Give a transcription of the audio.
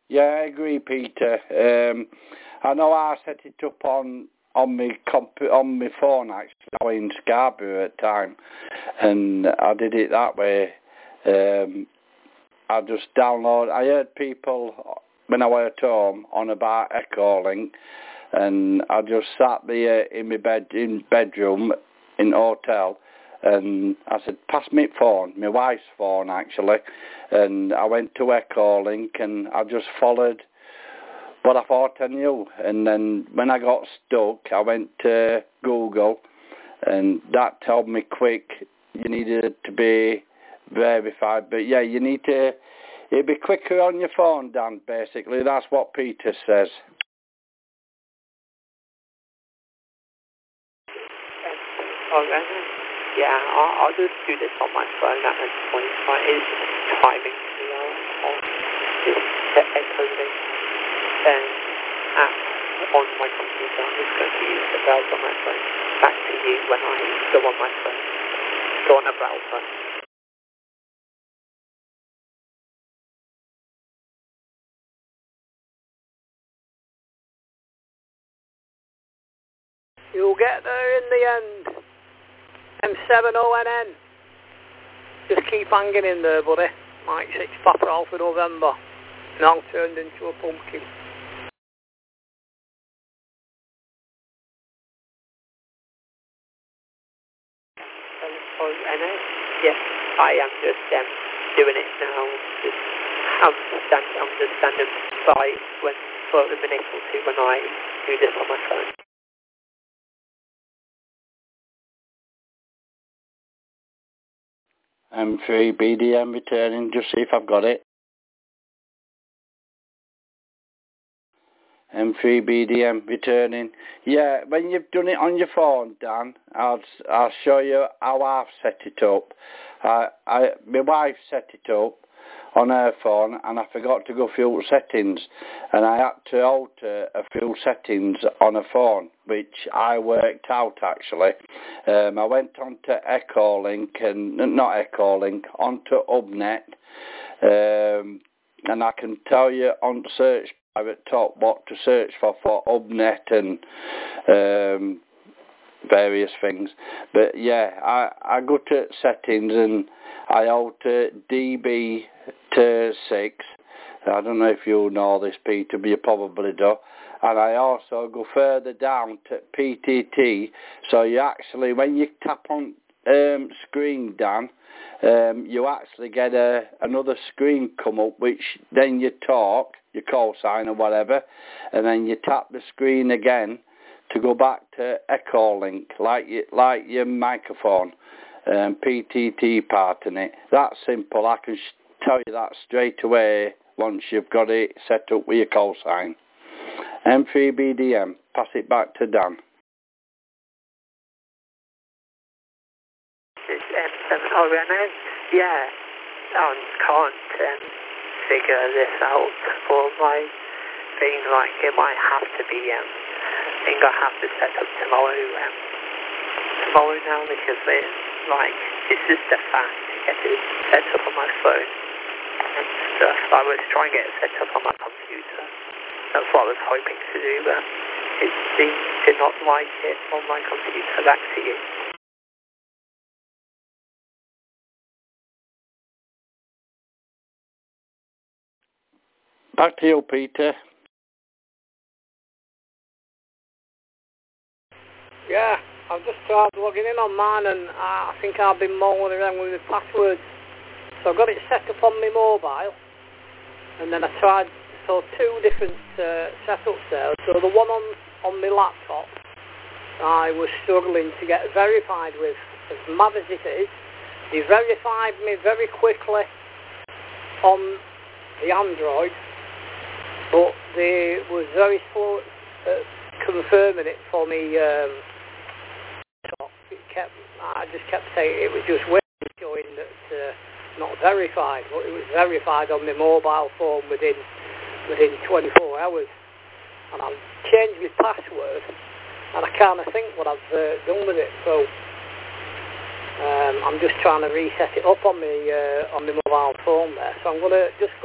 Yeah, I agree, Peter. I know I set it up on my phone actually. I was in Scarborough at the time, and I did it that way. I just download. I heard people when I was at home on about Echolink, and I just sat there in my bedroom in hotel, and I said, "Pass me phone," my wife's phone actually, and I went to Echolink, and I just followed what I thought I knew, and then when I got stuck, I went to Google, and that told me quick you needed to be verified. But yeah, you need to. It'd be quicker on your phone, Dan. Basically, that's what Peter says. Yeah, I'll just do this on my phone at this point. It's timing on this Echolink app on my computer. I'm just going to use the browser on my phone. Back to you when I go on my phone. Go on a browser. You'll get there in the end. M7ONN. Just keep hanging in there, buddy. Mike 6 Papa Alpha November. Now turned into a pumpkin. Yes, I am just doing it now. I'm just standing by for a minute or two when I do this on my phone. M3BDM returning, just see if I've got it. M3BDM returning. Yeah, when you've done it on your phone, Dan, I'll show you how I've set it up. My wife set it up on her phone, and I forgot to go through settings, and I had to alter a few settings on a phone, which I worked out actually. I went on to Echolink, and not Echolink, onto Hubnet, and I can tell you on search bar at top what to search for Hubnet and various things. But yeah, I go to settings and I alter DB to 6. I don't know if you know this, Peter, but you probably do. And I also go further down to PTT. So you actually, when you tap on screen, Dan, you actually get another screen come up, which then you talk, your call sign or whatever, and then you tap the screen again to go back to Echolink, like your microphone, PTT part in it. That's simple. I can tell you that straight away once you've got it set up with your call sign. M3BDM, pass it back to Dan. Yeah, I can't figure this out for my thing. Like, it might have to be, I think I have to set up tomorrow now, because it's just a fact to get it set up on my phone and stuff. I was trying to get it set up on my computer. That's what I was hoping to do, but it seems to not like it on my computer. Back to you. Back to you, Peter. Yeah, I've just tried logging in on mine, and I think I've been mulling around with the passwords. So I got it set up on my mobile, and then I tried two different setups there. So the one on my laptop, I was struggling to get verified with. As mad as it is, they verified me very quickly on the Android, but they were very slow at confirming it for me. I just kept saying it was just showing that not verified, but it was verified on my mobile phone within 24 hours. And I've changed my password, and I kind of think what I've done with it. So I'm just trying to reset it up on my mobile phone there. So I'm going to just go